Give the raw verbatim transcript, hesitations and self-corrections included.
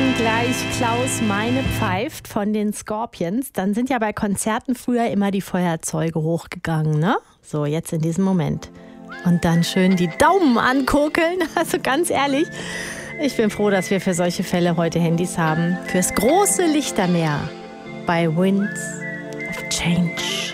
wenn gleich Klaus Meine pfeift von den Scorpions, dann sind ja bei Konzerten früher immer die Feuerzeuge hochgegangen, ne? So, jetzt in diesem Moment. Und dann schön die Daumen ankurbeln. Also ganz ehrlich, ich bin froh, dass wir für solche Fälle heute Handys haben. Fürs große Lichtermeer bei Winds of Change.